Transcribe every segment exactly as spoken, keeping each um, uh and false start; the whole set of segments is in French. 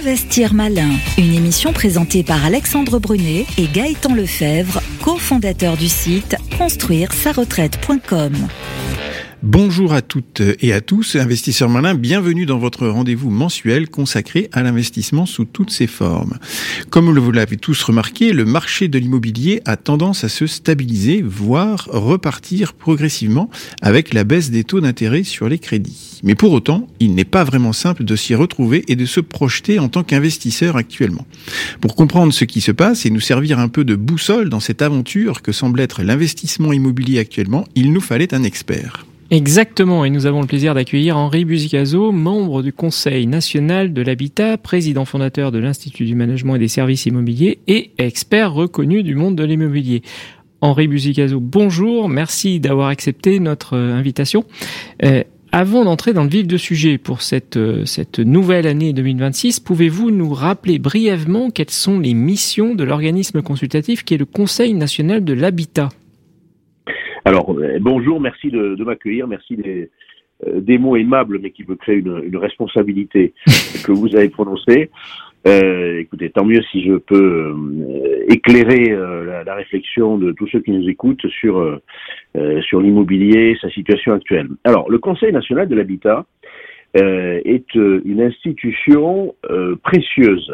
Investir malin, une émission présentée par Alexandre Brunet et Gaëtan Lefebvre, cofondateur du site construire sa retraite point com. Bonjour à toutes et à tous, investisseurs malins, bienvenue dans votre rendez-vous mensuel consacré à l'investissement sous toutes ses formes. Comme vous l'avez tous remarqué, le marché de l'immobilier a tendance à se stabiliser, voire repartir progressivement avec la baisse des taux d'intérêt sur les crédits. Mais pour autant, il n'est pas vraiment simple de s'y retrouver et de se projeter en tant qu'investisseur actuellement. Pour comprendre ce qui se passe et nous servir un peu de boussole dans cette aventure que semble être l'investissement immobilier actuellement, il nous fallait un expert. Exactement, et nous avons le plaisir d'accueillir Henri Buzicazo, membre du Conseil national de l'habitat, président fondateur de l'Institut du management et des services immobiliers et expert reconnu du monde de l'immobilier. Henri Buzicazo, bonjour, merci d'avoir accepté notre invitation. Euh, avant d'entrer dans le vif du sujet pour cette, cette nouvelle année deux mille vingt-six, pouvez-vous nous rappeler brièvement quelles sont les missions de l'organisme consultatif qui est le Conseil national de l'habitat ? Alors, euh, bonjour, merci de, de m'accueillir, merci des, euh, des mots aimables, mais qui me créent une, une responsabilité que vous avez prononcée. Euh, écoutez, tant mieux si je peux euh, éclairer euh, la, la réflexion de tous ceux qui nous écoutent sur, euh, sur l'immobilier, sa situation actuelle. Alors, le Conseil national de l'habitat euh, est euh, une institution euh, précieuse.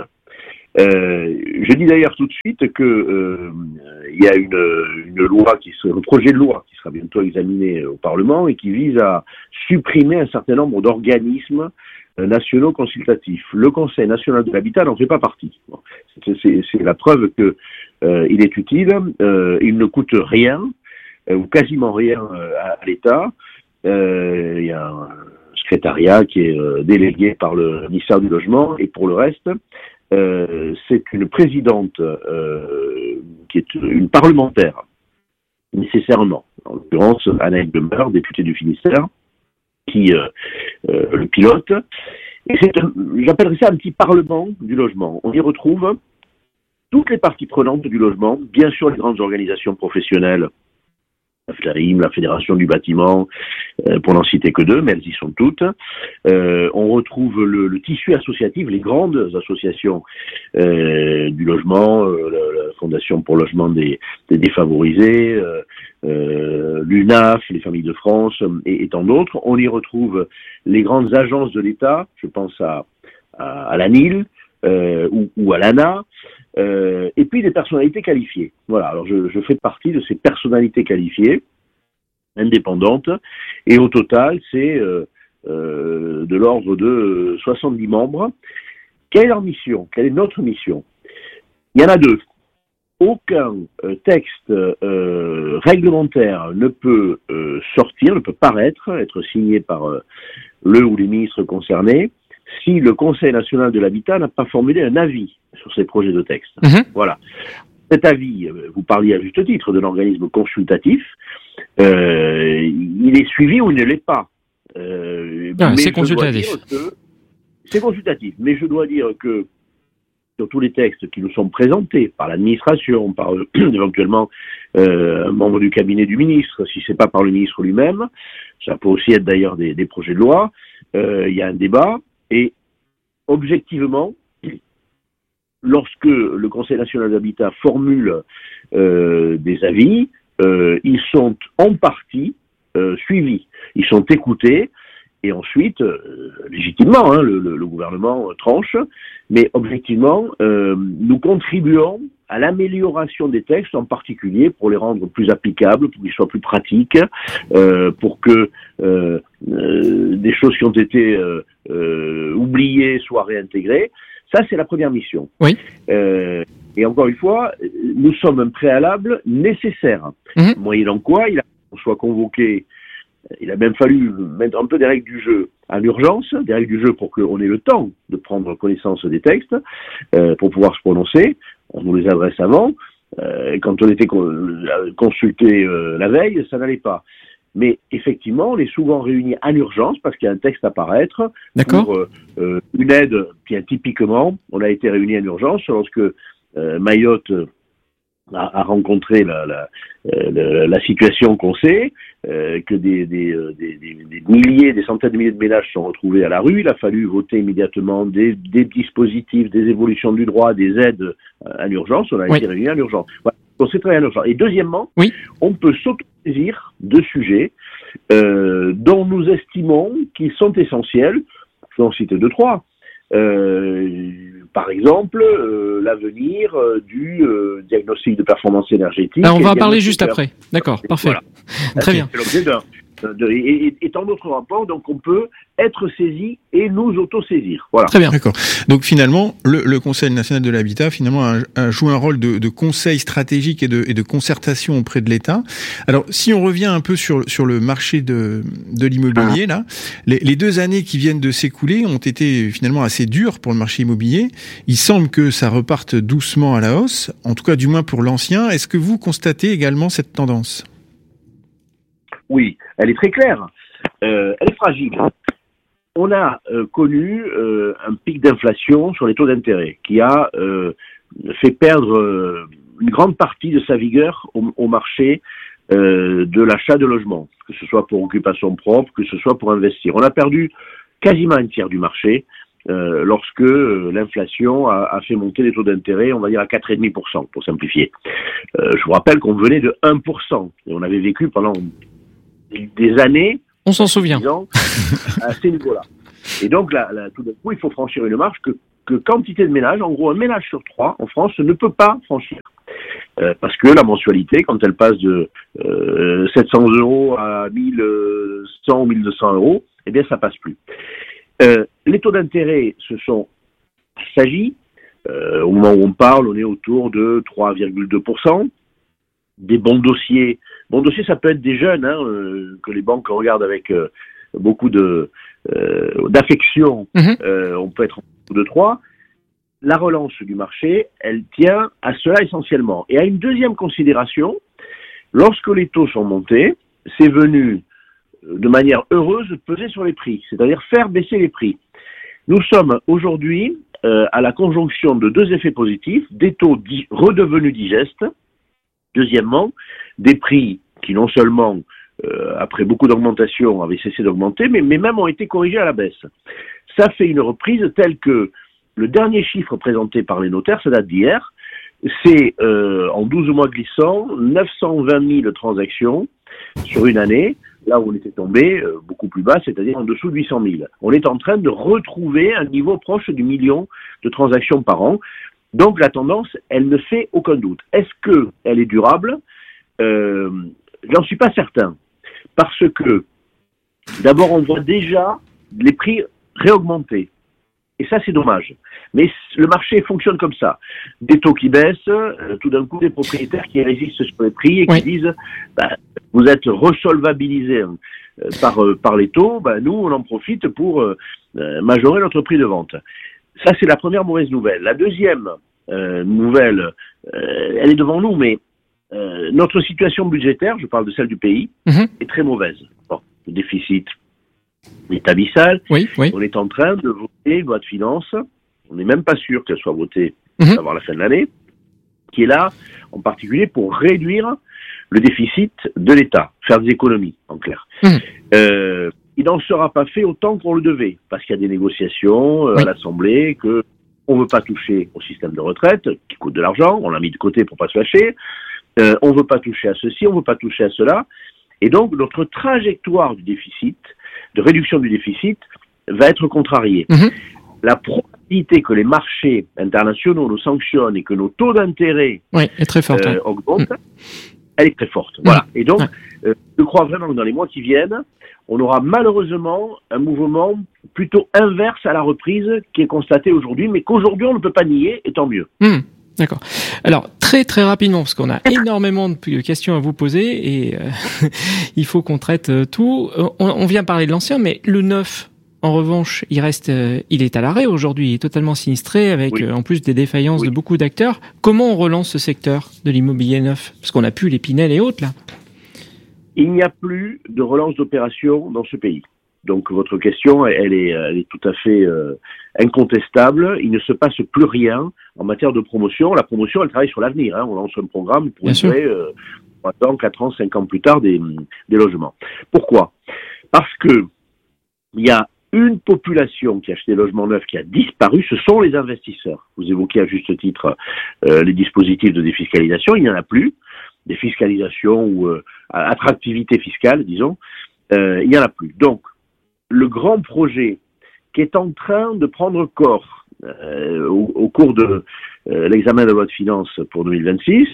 Euh, je dis d'ailleurs tout de suite que euh, il y a une, une loi qui sera, un projet de loi qui sera bientôt examiné au Parlement et qui vise à supprimer un certain nombre d'organismes euh, nationaux consultatifs. Le Conseil national de l'habitat n'en fait pas partie. Bon, c'est, c'est, c'est la preuve que euh, il est utile. Euh, il ne coûte rien euh, ou quasiment rien euh, à, à l'État. Euh, il y a un secrétariat qui est euh, délégué par le ministère du Logement et pour le reste. Euh, c'est une présidente euh, qui est une parlementaire, nécessairement, en l'occurrence Anaïs Demeure, députée du Finistère, qui euh, euh, le pilote. Et c'est un, j'appellerais ça un petit parlement du logement. On y retrouve toutes les parties prenantes du logement, bien sûr les grandes organisations professionnelles, la FLARIM, la Fédération du bâtiment, euh, pour n'en citer que deux, mais elles y sont toutes. Euh, on retrouve le, le tissu associatif, les grandes associations euh, du logement, euh, la, la Fondation pour le logement des, des défavorisés, euh, euh, l'U N A F, les Familles de France et, et tant d'autres. On y retrouve les grandes agences de l'État, je pense à, à, à l'ANIL euh, ou, ou à l'ANA. Euh, et puis des personnalités qualifiées. Voilà, alors je, je fais partie de ces personnalités qualifiées, indépendantes, et au total, c'est euh, euh, de l'ordre de soixante-dix membres. Quelle est leur mission ? Quelle est notre mission ? Il y en a deux. Aucun euh, texte euh, réglementaire ne peut euh, sortir, ne peut paraître, être signé par euh, le ou les ministres concernés, si le Conseil national de l'habitat n'a pas formulé un avis sur ces projets de texte. Mmh. Voilà. Cet avis, vous parliez à juste titre de l'organisme consultatif, euh, il est suivi ou il ne l'est pas. Euh, non, c'est consultatif. C'est consultatif, mais je dois dire que sur tous les textes qui nous sont présentés par l'administration, par euh, éventuellement euh, un membre du cabinet du ministre, si c'est pas par le ministre lui-même, ça peut aussi être d'ailleurs des, des projets de loi, euh, il y a un débat. Et objectivement, lorsque le Conseil national de l'habitat formule euh, des avis, euh, ils sont en partie euh, suivis, ils sont écoutés, et ensuite, euh, légitimement, hein, le, le, le gouvernement tranche, mais objectivement, euh, nous contribuons à l'amélioration des textes, en particulier pour les rendre plus applicables, pour qu'ils soient plus pratiques, euh, pour que euh, euh, des choses qui ont été euh, euh, oubliées soient réintégrées. Ça, c'est la première mission. Oui. Euh, et encore une fois, nous sommes un préalable nécessaire, mmh. moyennant quoi il a qu'on soit convoqué. Il a même fallu mettre un peu des règles du jeu en urgence, des règles du jeu pour qu'on ait le temps de prendre connaissance des textes, euh, pour pouvoir se prononcer. On nous les adresse avant. Euh, quand on était consulté euh, la veille, ça n'allait pas. Mais effectivement, on est souvent réunis en urgence parce qu'il y a un texte à paraître. D'accord. Pour euh, une aide, bien typiquement, on a été réunis en urgence lorsque euh, Mayotte à, à rencontrer la, la, la, la situation qu'on sait, euh, que des, des, des, des, des milliers, des centaines de milliers de ménages sont retrouvés à la rue. Il a fallu voter immédiatement des, des dispositifs, des évolutions du droit, des aides à l'urgence. On a oui. été réunis à l'urgence. Voilà. On s'est travaillé à l'urgence. Et deuxièmement, oui. on peut s'autosaisir de sujets euh, dont nous estimons qu'ils sont essentiels. Je vais en citer deux, trois. Euh, par exemple, euh, l'avenir euh, du euh, diagnostic de performance énergétique. Ah, on va en parler juste après. D'accord, parfait. Voilà. Très bien. C'est l'objet d'un, de, et, et, et dans notre rapport, donc on peut être saisi et nous auto-saisir. Voilà. Très bien. D'accord. Donc finalement, le, le Conseil national de l'habitat finalement a, a joué un rôle de, de conseil stratégique et de, et de concertation auprès de l'État. Alors, si on revient un peu sur sur le marché de de l'immobilier, là, les, les deux années qui viennent de s'écouler ont été finalement assez dures pour le marché immobilier. Il semble que ça reparte doucement à la hausse, en tout cas du moins pour l'ancien. Est-ce que vous constatez également cette tendance ? Oui, elle est très claire. Euh, elle est fragile. On a euh, connu euh, un pic d'inflation sur les taux d'intérêt qui a euh, fait perdre euh, une grande partie de sa vigueur au, au marché euh, de l'achat de logements, que ce soit pour occupation propre, que ce soit pour investir. On a perdu quasiment un tiers du marché euh, lorsque euh, l'inflation a, a fait monter les taux d'intérêt, on va dire à quatre virgule cinq pour cent pour simplifier. Euh, je vous rappelle qu'on venait de un pour cent et on avait vécu pendant des années. On s'en souvient. À ces niveaux-là. Et donc, là, là, tout d'un coup, il faut franchir une marche que, que quantité de ménages, en gros, un ménage sur trois en France ne peut pas franchir. Euh, parce que la mensualité, quand elle passe de euh, sept cents euros à mille cent ou mille deux cents euros, eh bien, ça passe plus. Euh, les taux d'intérêt se sont assagis. Euh, au moment où on parle, on est autour de trois virgule deux pour cent. Des bons dossiers. Bons dossiers, ça peut être des jeunes hein, euh, que les banques regardent avec euh, beaucoup de euh, d'affection. Mmh. Euh, on peut être en deux trois. La relance du marché, elle tient à cela essentiellement. Et à une deuxième considération, lorsque les taux sont montés, c'est venu de manière heureuse peser sur les prix, c'est-à-dire faire baisser les prix. Nous sommes aujourd'hui euh, à la conjonction de deux effets positifs, des taux di- redevenus digestes. Deuxièmement, des prix qui non seulement, euh, après beaucoup d'augmentation, avaient cessé d'augmenter, mais, mais même ont été corrigés à la baisse. Ça fait une reprise telle que le dernier chiffre présenté par les notaires, ça date d'hier, c'est euh, en douze mois glissants, neuf cent vingt mille transactions sur une année, là où on était tombé euh, beaucoup plus bas, c'est-à-dire en dessous de huit cent mille. On est en train de retrouver un niveau proche du million de transactions par an. Donc la tendance, elle ne fait aucun doute. Est-ce qu'elle est durable ? euh, J'en suis pas certain. Parce que, d'abord, on voit déjà les prix réaugmenter. Et ça, c'est dommage. Mais le marché fonctionne comme ça. Des taux qui baissent, euh, tout d'un coup, des propriétaires qui résistent sur les prix et qui oui. disent bah, « vous êtes resolvabilisés euh, par, euh, par les taux, bah, nous, on en profite pour euh, majorer notre prix de vente ». Ça, c'est la première mauvaise nouvelle. La deuxième euh, nouvelle, euh, elle est devant nous, mais euh, notre situation budgétaire, je parle de celle du pays, mmh. est très mauvaise. Bon, le déficit est abyssal. Oui, oui. On est en train de voter une loi de finances. On n'est même pas sûr qu'elle soit votée mmh. avant la fin de l'année, qui est là, en particulier, pour réduire le déficit de l'État, faire des économies, en clair. Mmh. Euh, il n'en sera pas fait autant qu'on le devait, parce qu'il y a des négociations euh, oui. à l'Assemblée, que on veut pas toucher au système de retraite, qui coûte de l'argent, on l'a mis de côté pour pas se lâcher, euh, on veut pas toucher à ceci, on veut pas toucher à cela, et donc notre trajectoire du déficit, de réduction du déficit, va être contrariée. Mmh. La probabilité que les marchés internationaux nous sanctionnent et que nos taux d'intérêt oui, est très forte, euh, hein. augmentent, mmh. elle est très forte. Mmh. Voilà. Et donc, ouais. euh, je crois vraiment que dans les mois qui viennent, on aura malheureusement un mouvement plutôt inverse à la reprise qui est constaté aujourd'hui, mais qu'aujourd'hui on ne peut pas nier, et tant mieux. Mmh, d'accord. Alors, très très rapidement, parce qu'on a énormément de questions à vous poser, et euh, il faut qu'on traite tout. On, on vient parler de l'ancien, mais le neuf, en revanche, il reste, euh, il est à l'arrêt aujourd'hui, il est totalement sinistré, avec oui. euh, en plus des défaillances oui. de beaucoup d'acteurs. Comment on relance ce secteur de l'immobilier neuf ? Parce qu'on a plus les Pinel et autres, là. Il n'y a plus de relance d'opération dans ce pays. Donc votre question, elle est, elle est tout à fait euh, incontestable. Il ne se passe plus rien en matière de promotion. La promotion, elle travaille sur l'avenir. Hein. On lance un programme pour livrer euh, trois ans, quatre ans, cinq ans plus tard des, des logements. Pourquoi ? Parce que il y a une population qui achète des logements neufs qui a disparu, ce sont les investisseurs. Vous évoquez à juste titre euh, les dispositifs de défiscalisation, il n'y en a plus. Défiscalisation ou euh, attractivité fiscale, disons, euh, il n'y en a plus. Donc, le grand projet qui est en train de prendre corps euh, au, au cours de euh, l'examen de la loi de finances pour deux mille vingt-six,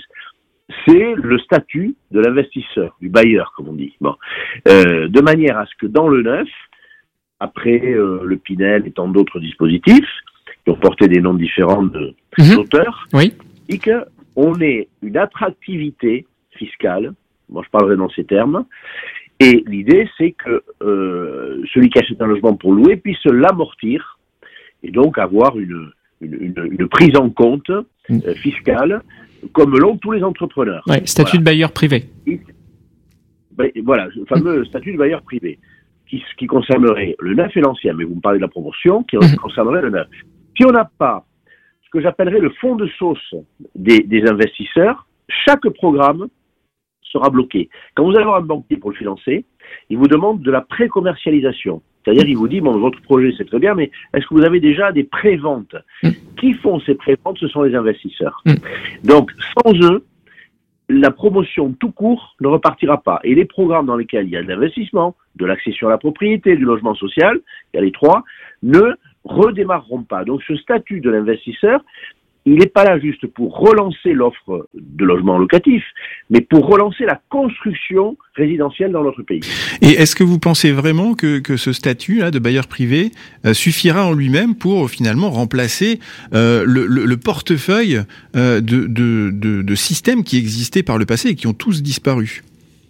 c'est le statut de l'investisseur, du bailleur, comme on dit. Bon. Euh, de manière à ce que dans le neuf, après euh, le Pinel et tant d'autres dispositifs, qui ont porté des noms différents de, mmh. d'auteurs, oui. et qu'on ait une attractivité fiscale, moi je parlerai dans ces termes, et l'idée c'est que euh, celui qui achète un logement pour louer puisse l'amortir, et donc avoir une, une, une, une prise en compte mmh. euh, fiscale, comme l'ont tous les entrepreneurs. Ouais, statut voilà. de bailleur privé. Et, ben, voilà, le fameux mmh. statut de bailleur privé. Qui, qui concernerait le neuf et l'ancien, mais vous me parlez de la promotion, qui mmh. concernerait le neuf. Si on n'a pas ce que j'appellerais le fond de sauce des, des investisseurs, chaque programme sera bloqué. Quand vous allez voir un banquier pour le financer, il vous demande de la pré-commercialisation. C'est-à-dire, il vous dit, bon, votre projet, c'est très bien, mais est-ce que vous avez déjà des pré-ventes ? mmh. Qui font ces pré-ventes ? Ce sont les investisseurs. Mmh. Donc, sans eux, la promotion tout court ne repartira pas. Et les programmes dans lesquels il y a de l'investissement, de l'accession à la propriété, du logement social, il y a les trois, ne redémarreront pas. Donc ce statut de l'investisseur, il n'est pas là juste pour relancer l'offre de logements locatifs, mais pour relancer la construction résidentielle dans notre pays. Et est-ce que vous pensez vraiment que, que ce statut là, de bailleur privé euh, suffira en lui-même pour euh, finalement remplacer euh, le, le, le portefeuille euh, de, de, de, de systèmes qui existaient par le passé et qui ont tous disparu ?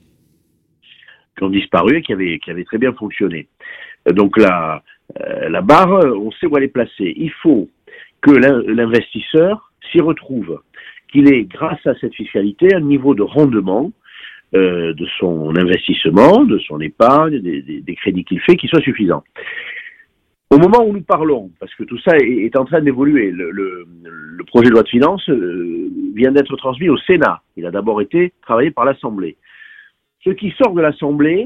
Qui ont disparu et qui avaient, qui avaient très bien fonctionné. Donc la, euh, la barre, on sait où elle est placée. Il faut que l'investisseur s'y retrouve, qu'il ait, grâce à cette fiscalité, un niveau de rendement euh, de son investissement, de son épargne, des, des, des crédits qu'il fait, qui soit suffisant. Au moment où nous parlons, parce que tout ça est, est en train d'évoluer, le, le, le projet de loi de finances euh, vient d'être transmis au Sénat. Il a d'abord été travaillé par l'Assemblée. Ce qui sort de l'Assemblée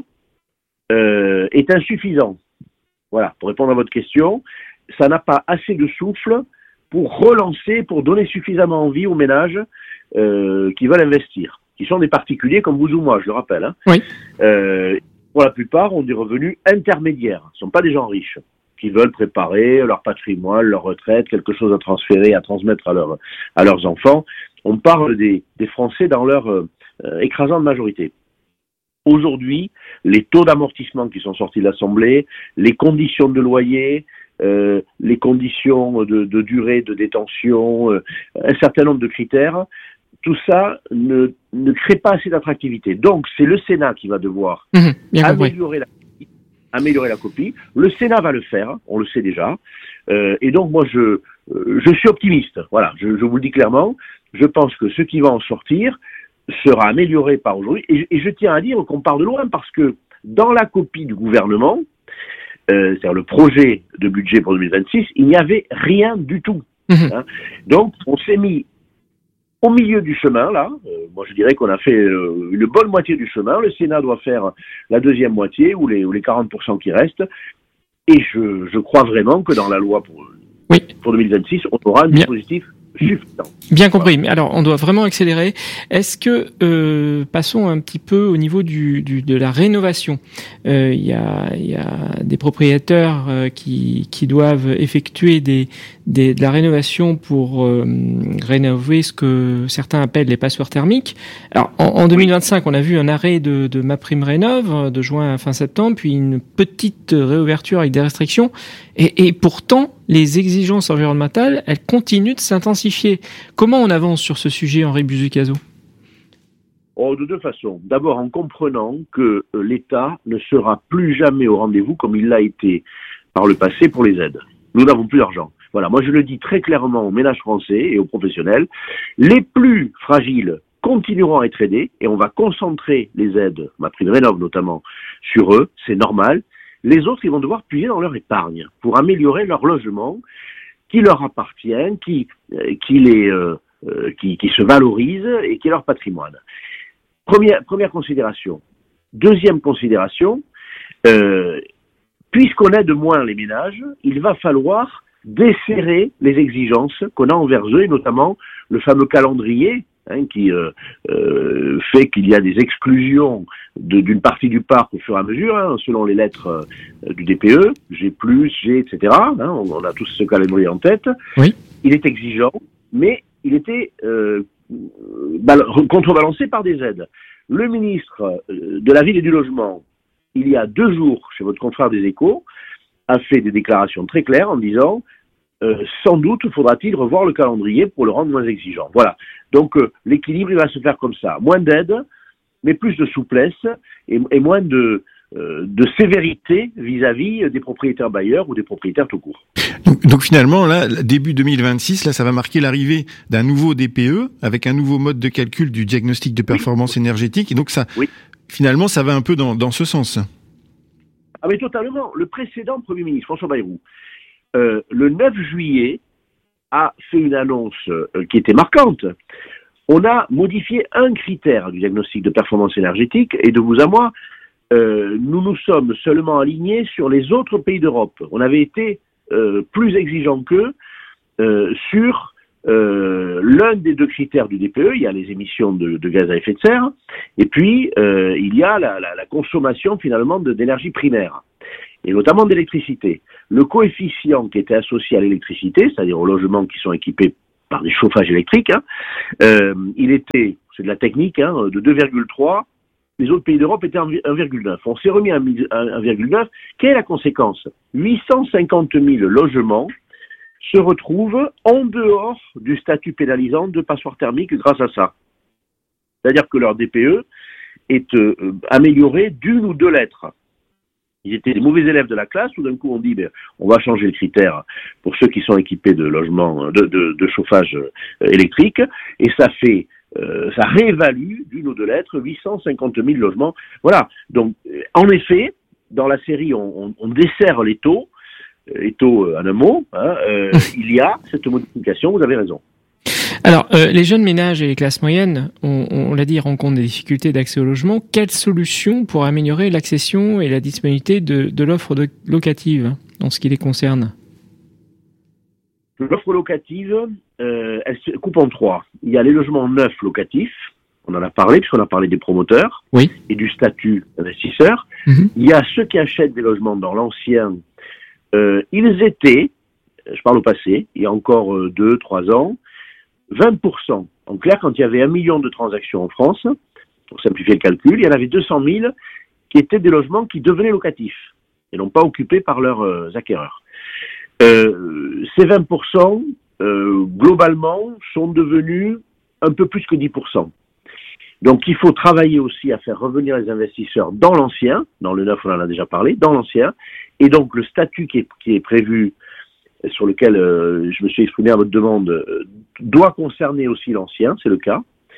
euh, est insuffisant. Voilà, pour répondre à votre question, ça n'a pas assez de souffle pour relancer, pour donner suffisamment envie aux ménages euh, qui veulent investir, qui sont des particuliers comme vous ou moi, je le rappelle. Hein. Oui. Euh, pour la plupart, ont des revenus intermédiaires. Ce ne sont pas des gens riches qui veulent préparer leur patrimoine, leur retraite, quelque chose à transférer, à transmettre à, leur, à leurs enfants. On parle des, des Français dans leur euh, écrasante majorité. Aujourd'hui, les taux d'amortissement qui sont sortis de l'Assemblée, les conditions de loyer, euh, les conditions de, de durée de détention, euh, un certain nombre de critères, tout ça ne, ne crée pas assez d'attractivité. Donc, c'est le Sénat qui va devoir mmh, améliorer, la, améliorer la copie. Le Sénat va le faire, on le sait déjà. Euh, et donc, moi, je, euh, je suis optimiste. Voilà, je, je vous le dis clairement. Je pense que ce qui va en sortir sera amélioré par aujourd'hui. Et, et je tiens à dire qu'on part de loin parce que dans la copie du gouvernement, euh, c'est-à-dire le projet de budget pour deux mille vingt-six, il n'y avait rien du tout. Mmh. Hein. Donc, on s'est mis au milieu du chemin, là. Euh, moi, je dirais qu'on a fait euh, une bonne moitié du chemin. Le Sénat doit faire la deuxième moitié, ou les, ou les quarante pour cent qui restent. Et je, je crois vraiment que dans la loi pour, oui. pour deux mille vingt-six, on aura un Bien. dispositif suffisant. Bien compris. Mais alors, on doit vraiment accélérer. Est-ce que euh, passons un petit peu au niveau du, du de la rénovation. Il euh, y a il y a des propriétaires euh, qui qui doivent effectuer des des de la rénovation pour euh, rénover ce que certains appellent les passoires thermiques. Alors, en, en deux mille vingt-cinq, on a vu un arrêt de de MaPrimeRénov' de juin à fin septembre, puis une petite réouverture avec des restrictions. Et, et pourtant, les exigences environnementales, elles continuent de s'intensifier. Comment on avance sur ce sujet, Henri Buzukazo ? Oh, de deux façons. D'abord, en comprenant que euh, l'État ne sera plus jamais au rendez-vous comme il l'a été par le passé pour les aides. Nous n'avons plus d'argent. Voilà, moi je le dis très clairement aux ménages français et aux professionnels. Les plus fragiles continueront à être aidés et on va concentrer les aides, MaPrimeRénov' notamment, sur eux. C'est normal. les autres, ils vont devoir puiser dans leur épargne pour améliorer leur logement qui leur appartient, qui, euh, qui, les, euh, euh, qui, qui se valorise et qui est leur patrimoine. Première, première considération. Deuxième considération, euh, puisqu'on aide moins les ménages, il va falloir desserrer les exigences qu'on a envers eux, et notamment le fameux calendrier hein, qui euh, euh, fait qu'il y a des exclusions de, d'une partie du parc au fur et à mesure, hein, selon les lettres euh, du D P E, G plus, G, et cetera. Hein, on, on a tous ce calendrier en tête. Oui. Il est exigeant, mais il était euh, bal- contrebalancé par des aides. Le ministre de la Ville et du Logement, il y a deux jours, chez votre confrère des Échos, a fait des déclarations très claires en disant euh, sans doute faudra-t-il revoir le calendrier pour le rendre moins exigeant. Voilà. Donc euh, l'équilibre il va se faire comme ça. Moins d'aide, mais plus de souplesse et, et moins de, euh, de sévérité vis-à-vis des propriétaires bailleurs ou des propriétaires tout court. Donc, donc finalement, là, début deux mille vingt-six, là, ça va marquer l'arrivée d'un nouveau D P E avec un nouveau mode de calcul du diagnostic de performance oui. énergétique. Et donc ça, oui. finalement, ça va un peu dans, dans ce sens. Ah mais totalement. Le précédent Premier ministre, François Bayrou, euh, le neuf juillet, a fait une annonce euh, qui était marquante. On a modifié un critère du diagnostic de performance énergétique et de vous à moi, euh, nous nous sommes seulement alignés sur les autres pays d'Europe. On avait été euh, plus exigeants qu'eux euh, sur euh, l'un des deux critères du D P E. Il y a les émissions de, de gaz à effet de serre et puis euh, il y a la, la, la consommation finalement de, d'énergie primaire et notamment d'électricité. Le coefficient qui était associé à l'électricité, c'est-à-dire aux logements qui sont équipés par des chauffages électriques, hein, euh, il était, c'est de la technique, hein, de deux virgule trois. Les autres pays d'Europe étaient un virgule neuf. On s'est remis à un virgule neuf. Quelle est la conséquence ? huit cent cinquante mille logements se retrouvent en dehors du statut pénalisant de passoire thermique grâce à ça. C'est-à-dire que leur D P E est euh, amélioré d'une ou deux lettres. Ils étaient des mauvais élèves de la classe, tout d'un coup on dit ben, on va changer le critère pour ceux qui sont équipés de logements, de, de, de chauffage euh, électrique, et ça fait, euh, ça réévalue d'une ou deux lettres huit cent cinquante mille logements. Voilà. Donc, euh, en effet, dans la série, on, on, on dessert les taux, les taux euh, en un mot. Hein, euh, il y a cette modification. Vous avez raison. Alors, euh, les jeunes ménages et les classes moyennes, on, on l'a dit, rencontrent des difficultés d'accès au logement. Quelles solutions pour améliorer l'accession et la disponibilité de, de l'offre de, locative en ce qui les concerne ? L'offre locative, euh, elle se coupe en trois. Il y a les logements neufs locatifs, on en a parlé, puisqu'on a parlé des promoteurs oui. et du statut d'investisseur. Mm-hmm. Il y a ceux qui achètent des logements dans l'ancien. Euh, ils étaient, je parle au passé, il y a encore euh, deux, trois ans, vingt pour cent. En clair, quand il y avait un million de transactions en France, pour simplifier le calcul, il y en avait deux cent mille qui étaient des logements qui devenaient locatifs et non pas occupés par leurs euh, acquéreurs. Euh, ces vingt pour cent, euh, globalement, sont devenus un peu plus que dix pour cent. Donc, il faut travailler aussi à faire revenir les investisseurs dans l'ancien, dans le neuf, on en a déjà parlé, dans l'ancien, et donc le statut qui est, qui est prévu, sur lequel euh, je me suis exprimé à votre demande, euh, doit concerner aussi l'ancien, c'est le cas.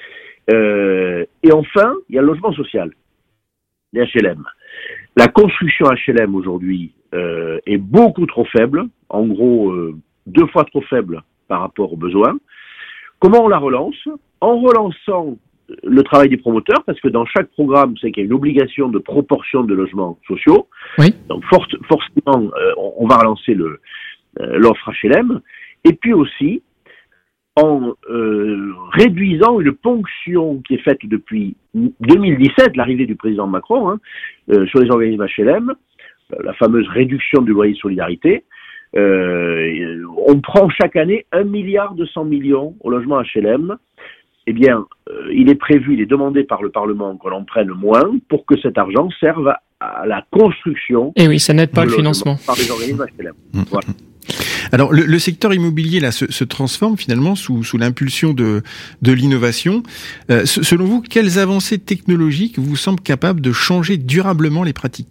Euh, et enfin, il y a le logement social, les H L M. La construction H L M aujourd'hui euh, est beaucoup trop faible, en gros euh, deux fois trop faible par rapport aux besoins. Comment on la relance ? En relançant le travail des promoteurs, parce que dans chaque programme, vous savez qu'il y a une obligation de proportion de logements sociaux. Oui. Donc for- forcément, euh, on, on va relancer le Euh, l'offre H L M, et puis aussi en euh, réduisant une ponction qui est faite depuis deux mille dix-sept, l'arrivée du président Macron, hein, euh, sur les organismes H L M, euh, la fameuse réduction du loyer de solidarité. Euh, on prend chaque année un milliard deux cents millions au logement H L M. Eh bien, euh, il est prévu, il est demandé par le Parlement qu'on en prenne moins pour que cet argent serve à, à la construction. Et oui, ça n'aide pas le financement. Par les organismes H L M. Mmh. Voilà. Alors, le, le secteur immobilier là se, se transforme finalement sous, sous l'impulsion de, de l'innovation. Euh, selon vous, quelles avancées technologiques vous semblent capables de changer durablement les pratiques ?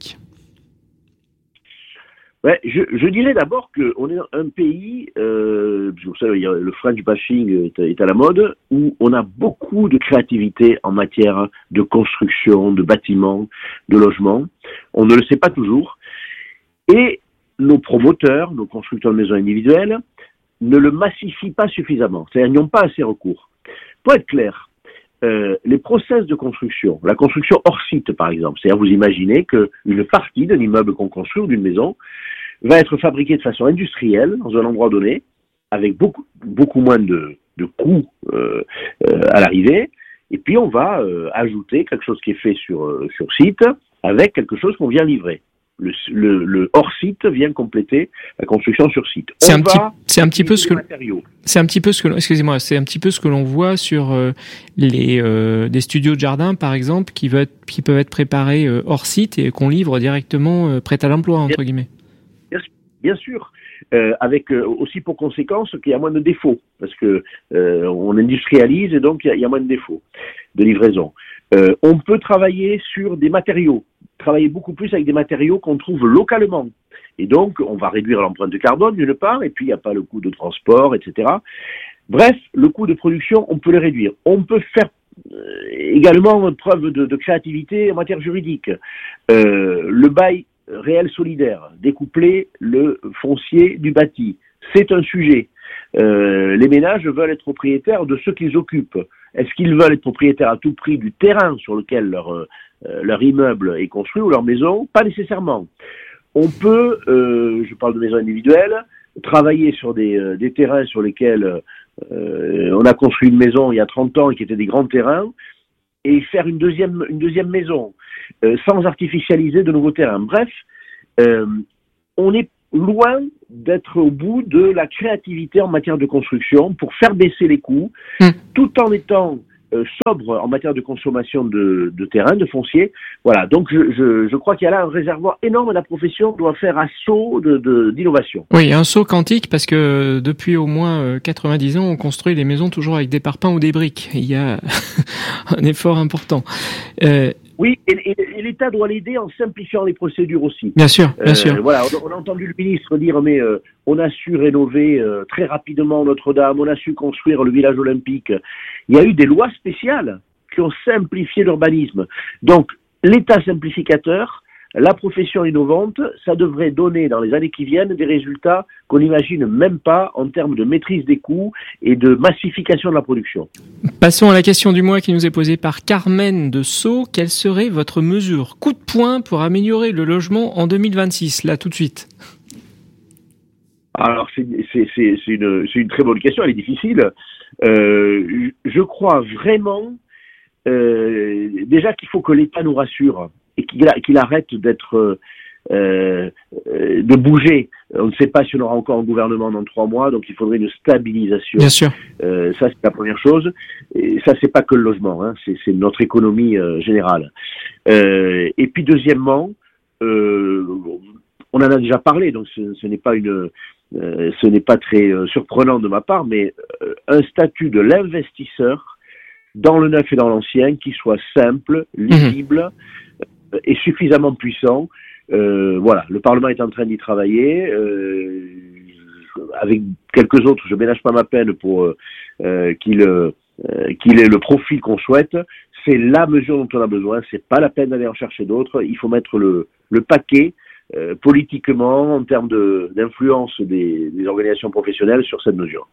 Ouais, je, je dirais d'abord qu'on est un pays, euh, vous savez, il y a le French bashing est, est à la mode, où on a beaucoup de créativité en matière de construction, de bâtiments, de logements. On ne le sait pas toujours. Et nos promoteurs, nos constructeurs de maisons individuelles, ne le massifient pas suffisamment. C'est-à-dire qu'ils n'ont pas assez recours. Pour être clair, euh, les process de construction, la construction hors site par exemple, c'est-à-dire vous imaginez qu'une partie d'un immeuble qu'on construit ou d'une maison va être fabriquée de façon industrielle dans un endroit donné, avec beaucoup, beaucoup moins de, de coûts euh, euh, à l'arrivée, et puis on va euh, ajouter quelque chose qui est fait sur, euh, sur site avec quelque chose qu'on vient livrer. Le, le, le hors-site vient compléter la construction sur site. C'est un, petit, c'est un petit peu ce que c'est un petit peu ce que excusez-moi, c'est un petit peu ce que l'on voit sur euh, les euh, des studios de jardin par exemple qui veulent qui peuvent être préparés euh, hors site et qu'on livre directement euh, prêt à l'emploi entre bien, guillemets. Bien, bien sûr. Euh, avec euh, aussi pour conséquence qu'il y a moins de défauts, parce que euh, on industrialise et donc il y, a, il y a moins de défauts de livraison. Euh, on peut travailler sur des matériaux, travailler beaucoup plus avec des matériaux qu'on trouve localement. Et donc, on va réduire l'empreinte de carbone d'une part, et puis il n'y a pas le coût de transport, et cetera. Bref, le coût de production, on peut le réduire. On peut faire euh, également preuve de, de créativité en matière juridique. Euh, le bail réel solidaire, découpler le foncier du bâti, c'est un sujet. Euh, les ménages veulent être propriétaires de ce qu'ils occupent. Est-ce qu'ils veulent être propriétaires à tout prix du terrain sur lequel leur, euh, leur immeuble est construit ou leur maison? Pas nécessairement. On peut, euh, je parle de maisons individuelles, travailler sur des, euh, des terrains sur lesquels euh, on a construit une maison il y a trente ans et qui étaient des grands terrains, et faire une deuxième, une deuxième maison, euh, sans artificialiser de nouveaux terrains. Bref, euh, on est loin d'être au bout de la créativité en matière de construction pour faire baisser les coûts, mmh. tout en étant euh, sobre en matière de consommation de, de terrain, de foncier. Voilà, donc je, je, je crois qu'il y a là un réservoir énorme et la profession doit faire assaut de, de, d'innovation. Oui, un saut quantique parce que depuis au moins quatre-vingt-dix ans, on construit les maisons toujours avec des parpaings ou des briques. Il y a un effort important. Euh, Oui, et, et, et l'État doit l'aider en simplifiant les procédures aussi. Bien sûr, bien euh, sûr. Voilà, on, on a entendu le ministre dire, mais euh, on a su rénover euh, très rapidement Notre-Dame, on a su construire le village olympique. Il y a eu des lois spéciales qui ont simplifié l'urbanisme. Donc, l'État simplificateur, la profession innovante, ça devrait donner dans les années qui viennent des résultats qu'on n'imagine même pas en termes de maîtrise des coûts et de massification de la production. Passons à la question du mois qui nous est posée par Carmen de Sceaux. Quelle serait votre mesure coup de poing pour améliorer le logement en deux mille vingt-six, là tout de suite? Alors c'est, c'est, c'est, c'est, une, c'est une très bonne question, elle est difficile. Euh, je crois vraiment euh, déjà qu'il faut que l'État nous rassure et qu'il, qu'il arrête d'être euh, de bouger. On ne sait pas si on aura encore un gouvernement dans trois mois, donc il faudrait une stabilisation. Bien sûr. Euh, ça c'est la première chose. Et ça c'est pas que le logement, hein, c'est, c'est notre économie euh, générale. Euh, et puis deuxièmement, euh, on en a déjà parlé, donc ce, ce n'est pas une, euh, ce n'est pas très euh, surprenant de ma part, mais euh, un statut de l'investisseur dans le neuf et dans l'ancien qui soit simple, lisible. Mmh. Et suffisamment puissant. Euh, voilà, le Parlement est en train d'y travailler. Euh, avec quelques autres, je ménage pas ma peine pour euh, qu'il, euh, qu'il ait le profil qu'on souhaite. C'est la mesure dont on a besoin. C'est pas la peine d'aller en chercher d'autres. Il faut mettre le, le paquet euh, politiquement en termes de, d'influence des, des organisations professionnelles sur cette mesure.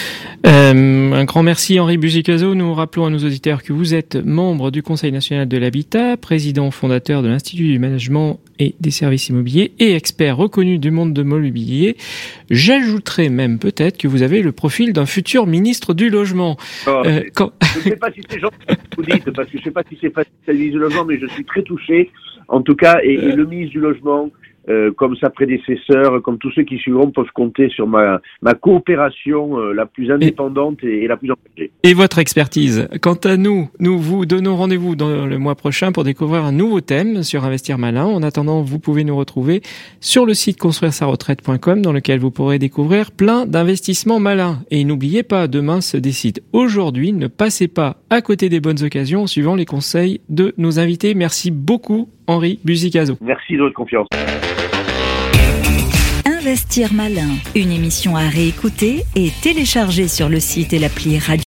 Euh, un grand merci Henri Buzicazo. Nous rappelons à nos auditeurs que vous êtes membre du Conseil national de l'habitat, président fondateur de l'Institut du management et des services immobiliers et expert reconnu du monde de l'immobilier. J'ajouterais même peut-être que vous avez le profil d'un futur ministre du logement. Oh, euh, quand... Je ne sais pas si c'est gentil ce que vous dites, parce que je ne sais pas si c'est facile le ministre du logement, mais je suis très touché. En tout cas, et, et le ministre du logement, Euh, comme sa prédécesseur, comme tous ceux qui suivront, peuvent compter sur ma, ma coopération euh, la plus indépendante et, et la plus engagée. Et votre expertise. Quant à nous, nous vous donnons rendez-vous dans le mois prochain pour découvrir un nouveau thème sur Investir Malin. En attendant, vous pouvez nous retrouver sur le site construire sa retraite point com dans lequel vous pourrez découvrir plein d'investissements malins. Et n'oubliez pas, demain se décide aujourd'hui. Ne passez pas à côté des bonnes occasions en suivant les conseils de nos invités. Merci beaucoup, Henri Buzicazo. Merci de votre confiance. Investir Malin, une émission à réécouter et télécharger sur le site et l'appli Radio